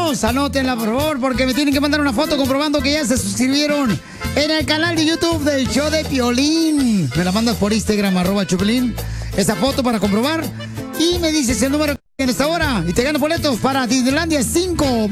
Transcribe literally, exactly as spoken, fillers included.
boletos. Anótenla, por favor, porque me tienen que mandar una foto comprobando que ya se suscribieron en el canal de YouTube del show de Piolín. Me la mandas por Instagram, arroba Chupilín. Esa foto para comprobar. Y me dices el número en esta hora. Y te gano boletos para Disneylandia cinco.